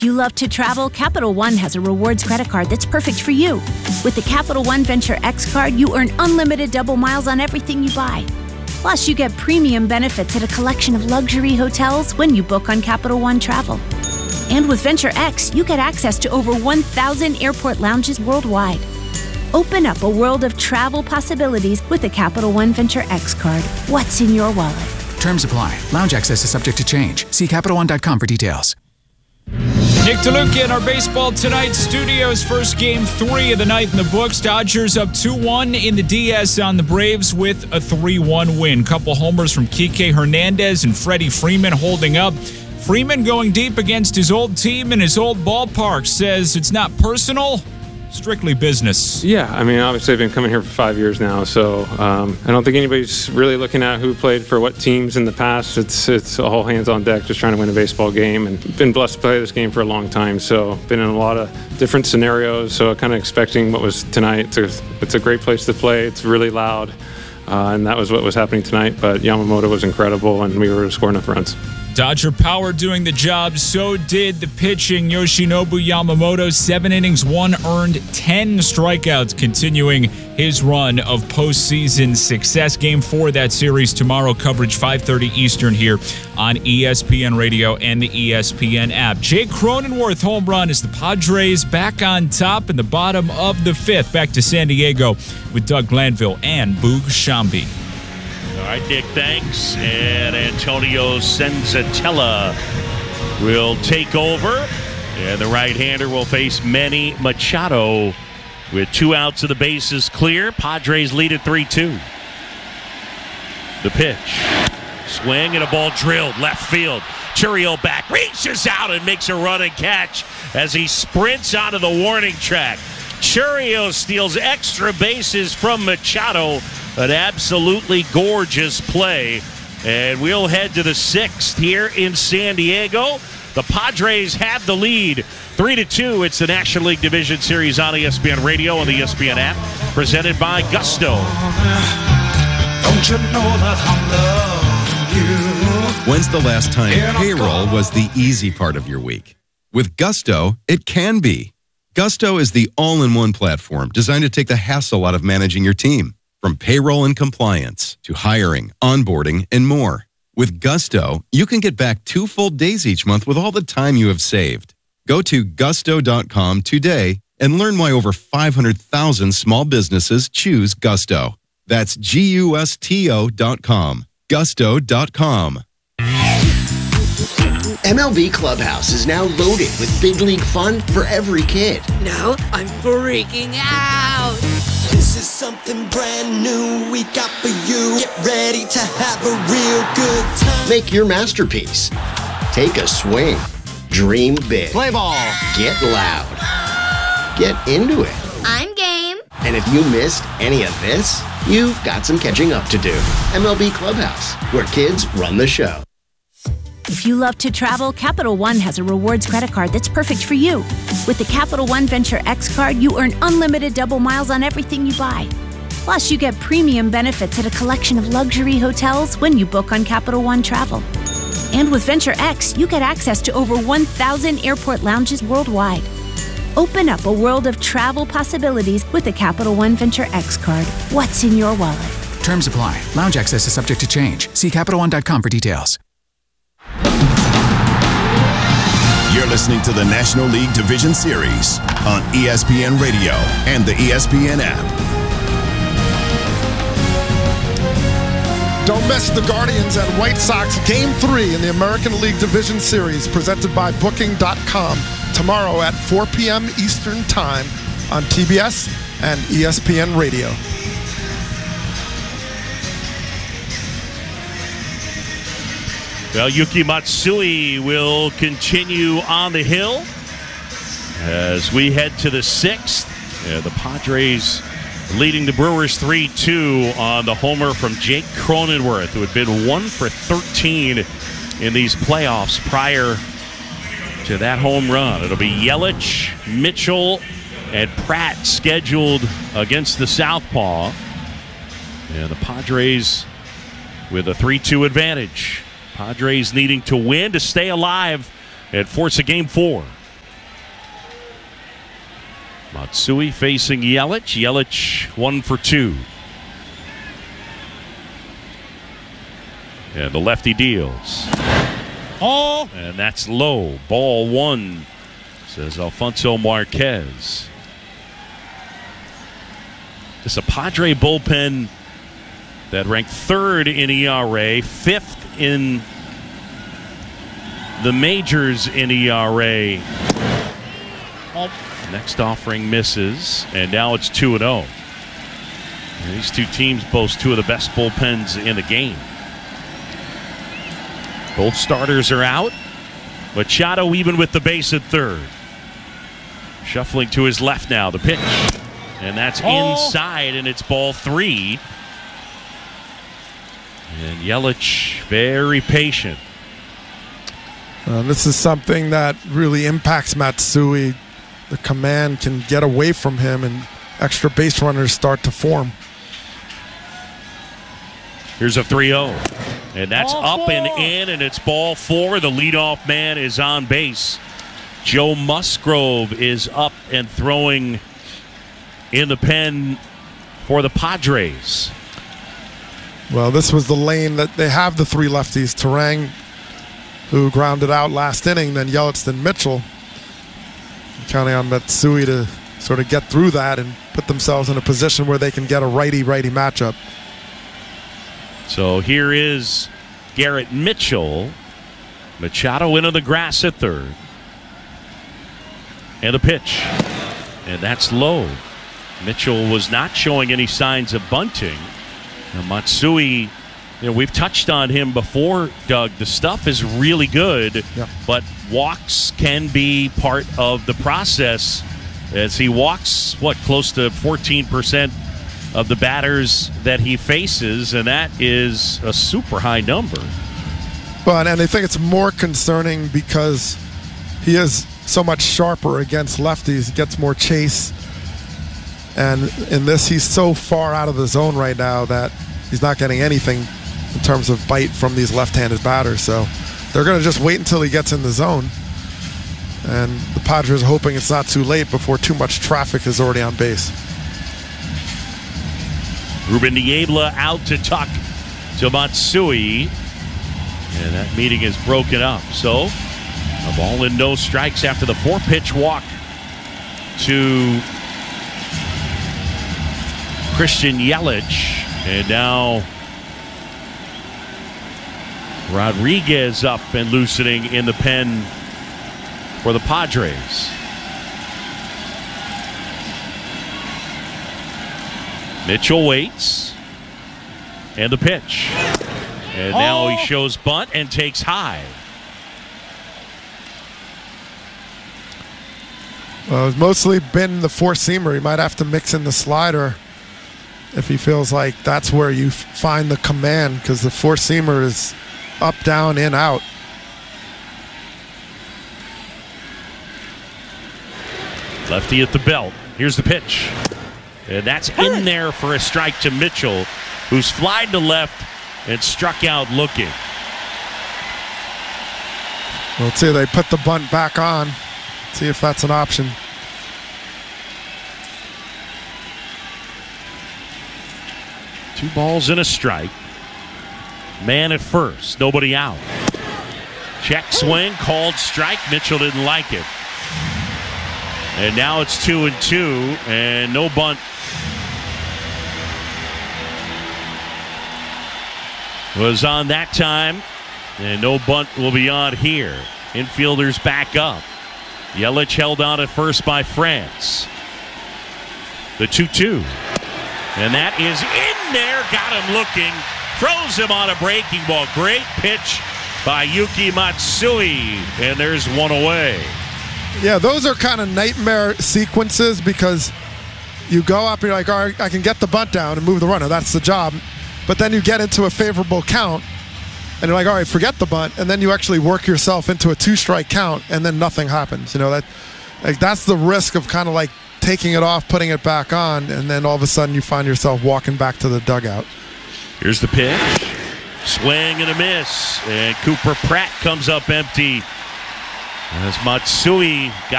You love to travel? Capital One has a rewards credit card that's perfect for you. With the Capital One Venture X card, you earn unlimited double miles on everything you buy. Plus, you get premium benefits at a collection of luxury hotels when you book on Capital One Travel. And with Venture X, you get access to over 1,000 airport lounges worldwide. Open up a world of travel possibilities with the Capital One Venture X card. What's in your wallet? Terms apply. Lounge access is subject to change. See CapitalOne.com for details. Nick DeLuca in our Baseball Tonight studios. First game 3 of the night in the books. Dodgers up 2-1 in the DS on the Braves with a 3-1 win. Couple homers from Kike Hernandez and Freddie Freeman holding up. Freeman going deep against his old team in his old ballpark. Says it's not personal, strictly business. Yeah, I mean, obviously I've been coming here for 5 years now, so I don't think anybody's really looking at who played for what teams in the past. It's all hands on deck, just trying to win a baseball game, and been blessed to play this game for a long time, so been in a lot of different scenarios, so kind of expecting what was tonight. It's a great place to play. It's really loud, and that was what was happening tonight, but Yamamoto was incredible, and we were scoring enough runs. Dodger power doing the job. So did the pitching. Yoshinobu Yamamoto, 7 innings, 1 earned, 10 strikeouts, continuing his run of postseason success. Game 4 of that series tomorrow. Coverage 5:30 Eastern here on ESPN Radio and the ESPN app. Jake Cronenworth home run as the Padres back on top in the bottom of the 5th. Back to San Diego with Doug Glanville and Boog Shambi. All right, Dick, thanks. And Antonio Senzatella will take over. And the right-hander will face Manny Machado with 2 outs of the bases clear. Padres lead at 3-2. The pitch. Swing and a ball drilled left field. Churiel back, reaches out and makes a run and catch as he sprints onto the warning track. Churiel steals extra bases from Machado. An absolutely gorgeous play. And we'll head to the 6th here in San Diego. The Padres have the lead 3-2. It's the National League Division Series on ESPN Radio and the ESPN app. Presented by Gusto. Don't you know that I love you? When's the last time payroll was the easy part of your week? With Gusto, it can be. Gusto is the all-in-one platform designed to take the hassle out of managing your team. From payroll and compliance to hiring, onboarding, and more. With Gusto, you can get back 2 full days each month with all the time you have saved. Go to gusto.com today and learn why over 500,000 small businesses choose Gusto. That's GUSTO.com. Gusto.com. MLB Clubhouse is now loaded with big league fun for every kid. Now I'm freaking out. This is something brand new we got for you. Get ready to have a real good time. Make your masterpiece. Take a swing. Dream big. Play ball. Get loud. Get into it. I'm game. And if you missed any of this, you've got some catching up to do. MLB Clubhouse, where kids run the show. If you love to travel, Capital One has a rewards credit card that's perfect for you. With the Capital One Venture X card, you earn unlimited double miles on everything you buy. Plus, you get premium benefits at a collection of luxury hotels when you book on Capital One Travel. And with Venture X, you get access to over 1,000 airport lounges worldwide. Open up a world of travel possibilities with the Capital One Venture X card. What's in your wallet? Terms apply. Lounge access is subject to change. See CapitalOne.com for details. You're listening to the National League Division Series on ESPN Radio and the ESPN app. Don't miss the Guardians and White Sox Game 3 in the American League Division Series presented by Booking.com tomorrow at 4 p.m. Eastern Time on TBS and ESPN Radio. Well, Yuki Matsui will continue on the hill as we head to the 6th. The Padres leading the Brewers 3-2 on the homer from Jake Cronenworth, who had been 1 for 13 in these playoffs prior to that home run. It'll be Yelich, Mitchell, and Pratt scheduled against the Southpaw. And the Padres with a 3-2 advantage. Padres needing to win to stay alive and force a Game 4. Matsui facing Yelich. Yelich 1 for 2. And the lefty deals. Oh! And that's low. Ball 1, says Alfonso Marquez. It's a Padre bullpen that ranked 3rd in ERA, 5th in the majors in ERA. Next offering misses, and now it's 2-0. And these two teams boast 2 of the best bullpens in the game. Both starters are out. Machado even with the base at 3rd. Shuffling to his left now, the pitch. And that's inside, and it's ball 3. And Yelich very patient. This is something that really impacts Matsui. The command can get away from him, and extra base runners start to form. Here's a 3-0. And that's up and in, and it's ball 4. The leadoff man is on base. Joe Musgrove is up and throwing in the pen for the Padres. Well, this was the lane that they have the 3 lefties. Turang, who grounded out last inning, then Yelich, then Mitchell. Counting on Matsui to sort of get through that and put themselves in a position where they can get a righty-righty matchup. So here is Garrett Mitchell. Machado into the grass at 3rd. And the pitch. And that's low. Mitchell was not showing any signs of bunting. Now Matsui, we've touched on him before, Doug. The stuff is really good, but walks can be part of the process, as he walks, close to 14% of the batters that he faces, and that is a super high number. But and I think it's more concerning because he is so much sharper against lefties. He gets more chase. And in this, he's so far out of the zone right now that he's not getting anything in terms of bite from these left-handed batters. So they're going to just wait until he gets in the zone. And the Padres are hoping it's not too late before too much traffic is already on base. Ruben Niebla out to tuck to Matsui. And that meeting is broken up. So a ball and no strikes after the 4-pitch walk to Christian Yelich. And now Rodriguez up and loosening in the pen for the Padres. Mitchell waits. And the pitch. And now he shows bunt and takes high. Well, it's mostly been the 4-seamer. He might have to mix in the slider if he feels like that's where you find the command, because the 4-seamer is up, down, in, out. Lefty at the belt. Here's the pitch. And that's in there for a strike to Mitchell, who's flied to left and struck out looking. Well, let's see if they put the bunt back on. See if that's an option. Two balls and a strike. Man at first, nobody out. Check swing, called strike. Mitchell didn't like it. And now it's 2-2, and no bunt. Was on that time, and no bunt will be on here. Infielders back up. Yelich held on at first by France. The 2-2. And that is in there. Got him looking. Throws him on a breaking ball. Great pitch by Yuki Matsui. And there's one away. Yeah, those are kind of nightmare sequences because you go up and you're like, all right, I can get the bunt down and move the runner. That's the job. But then you get into a favorable count and you're like, all right, forget the bunt. And then you actually work yourself into a 2-strike count and then nothing happens. You know, that's the risk of kind of like taking it off, putting it back on, and then all of a sudden you find yourself walking back to the dugout. Here's the pitch. Swing and a miss. And Cooper Pratt comes up empty as Matsui got